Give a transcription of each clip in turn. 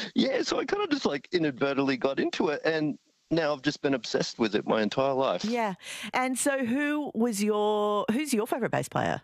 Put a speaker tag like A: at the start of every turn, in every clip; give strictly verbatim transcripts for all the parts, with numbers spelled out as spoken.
A: Yeah, so I kind of just like inadvertently got into it, and now I've just been obsessed with it my entire life.
B: Yeah. And so who was your, who's your favourite bass player?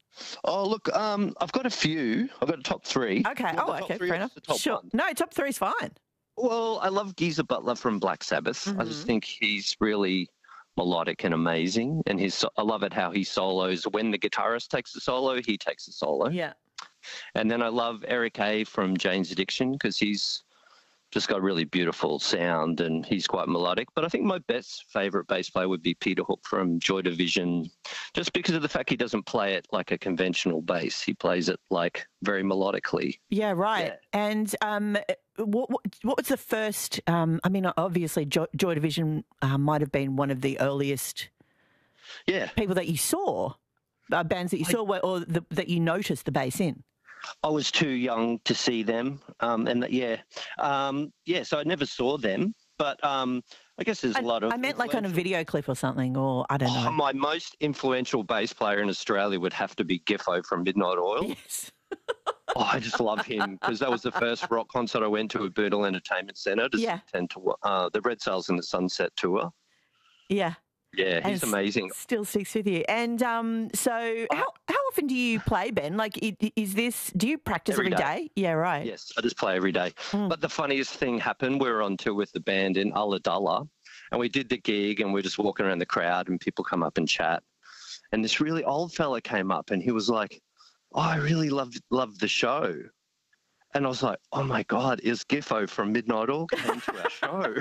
A: Oh, look, um, I've got a few. I've got a top three.
B: Okay.
A: Well,
B: Oh,
A: the top
B: okay.
A: three
B: Fair
A: or
B: enough.
A: the top
B: Sure.
A: one?
B: No, top three's fine.
A: Well, I love Geezer Butler from Black Sabbath. I just
B: Mhm.
A: think he's really melodic and amazing, and his I love it how he solos. When the guitarist takes a solo, he takes a solo.
B: Yeah.
A: And then I love Eric A. from Jane's Addiction because he's just got a really beautiful sound and he's quite melodic. But I think my best favourite bass player would be Peter Hook from Joy Division, just because of the fact he doesn't play it like a conventional bass. He plays it like very melodically.
B: Yeah, right.
A: Yeah.
B: And um, what, what what was the first? Um, I mean, obviously, Joy, Joy Division uh, might have been one of the earliest
A: Yeah.
B: people that you saw, uh, bands that you
A: I-
B: saw, where, or the, that you noticed the bass in.
A: I was too young to see them, um, and yeah, um, yeah. So I never saw them, but um, I guess there's a
B: I,
A: lot of.
B: I meant like on a
A: influential-
B: video clip or something, or I don't
A: Oh,
B: know.
A: my most influential bass player in Australia would have to be Giffo from Midnight Oil.
B: Yes.
A: Oh, I just love him because that was the first rock concert I went to at Bootle Entertainment Centre to
B: Yeah.
A: attend to uh, the Red Sails in the Sunset tour.
B: Yeah.
A: Yeah,
B: And
A: he's
B: s-
A: amazing.
B: Still sticks with you. And um, so, how how often do you play, Ben? Like, i- i- is this? Do you practice
A: Every
B: every
A: day.
B: day? Yeah, right.
A: Yes, I just play every day.
B: Mm.
A: But the funniest thing happened, we were on tour with the band in Ulladulla, and we did the gig, and we're just walking around the crowd, and people come up and chat. And this really old fella came up, and he was like, "Oh, I really love love the show." And I was like, "Oh my God, is Giffo from Midnight Oil came to our show?"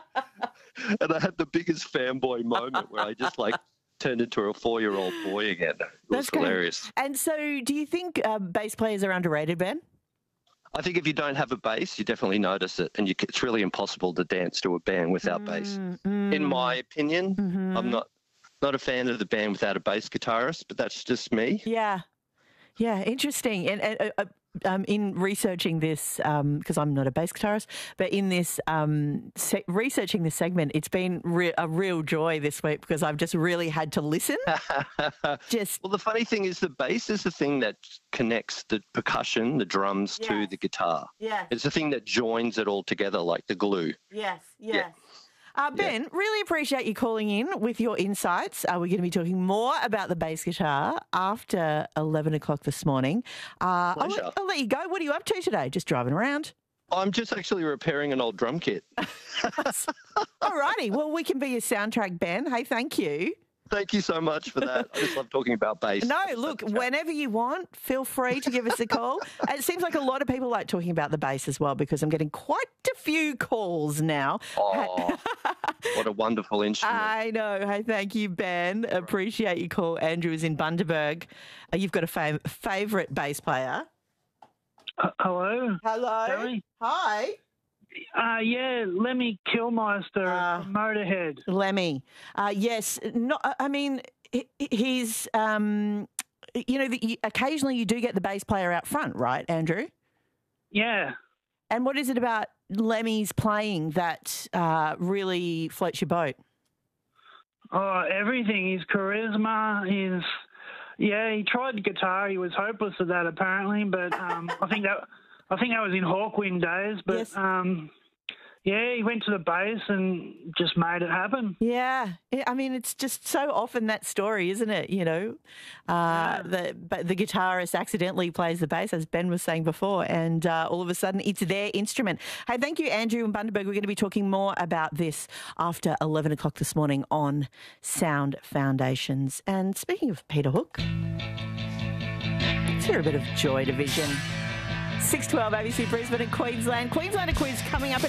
A: And I had the biggest fanboy moment where I just like turned into a four-year-old boy again. It was
B: That's great.
A: hilarious.
B: And so, do you think uh, bass players are underrated, Ben?
A: I think if you don't have a bass, you definitely notice it, and you, it's really impossible to dance to a band without bass.
B: Mm,
A: In my opinion,
B: mhm.
A: I'm not not a fan of the band without a bass guitarist, but that's just me.
B: Yeah, yeah, interesting. And, and uh, uh, um, in researching this, because I'm not a bass guitarist, but in this um, se- researching this segment, it's been re- a real joy this week because I've just really had to listen. Just
A: Well, the funny thing is the bass is the thing that connects the percussion, the drums, to
B: Yes.
A: the guitar.
B: yes,
A: It's the thing that joins it all together like the glue.
B: yes,
A: Yeah.
B: yes. Uh, Ben, really appreciate you calling in with your insights. Uh, we're going to be talking more about the bass guitar after eleven o'clock this morning. Uh, I'll,
A: Pleasure.
B: let, I'll let you go. What are you up to today? Just driving around?
A: I'm just actually repairing an old drum kit.
B: All righty. Well, we can be your soundtrack, Ben. Hey, thank you.
A: Thank you so much for that. I just love talking about bass.
B: No,
A: I just
B: look,
A: love to chat.
B: whenever you want, feel free to give us a call. And it seems like a lot of people like talking about the bass as well because I'm getting quite a few calls now.
A: Oh, what a wonderful instrument.
B: I know. Hey, thank you, Ben. Appreciate your call. Andrew is in Bundaberg. Uh, you've got a fav- favourite bass player.
C: Uh, hello.
B: Hello.
C: Gary?
B: Hi.
C: Uh, yeah, Lemmy Kilmister
B: Ah.
C: from Motorhead.
B: Lemmy. Uh, yes. Not, I mean, he- he's, um, you know, the, occasionally you do get the bass player out front, right, Andrew?
C: Yeah.
B: And what is it about Lemmy's playing that uh, really floats your boat?
C: Oh, everything. His charisma, his yeah. He tried guitar. He was hopeless at that apparently, but um, I think that I think that was in Hawkwind days. But
B: Yes.
C: um, yeah, he went to the bass and just made it happen.
B: Yeah, I- I mean, it's just so often that story, isn't it? You know, uh, the but the guitarist accidentally plays the bass, as Ben was saying before, and uh, all of a sudden it's their instrument. Hey, thank you, Andrew and Bundaberg. We're going to be talking more about this after eleven o'clock this morning on Sound Foundations. And speaking of Peter Hook, let's hear a bit of Joy Division. six twelve A B C Brisbane and Queensland. Queenslander quiz coming up in